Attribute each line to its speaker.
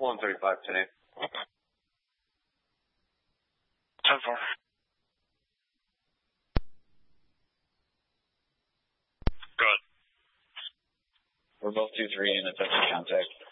Speaker 1: 135 today.
Speaker 2: 10-4. Good.
Speaker 3: We're both 2-3 in attempted contact.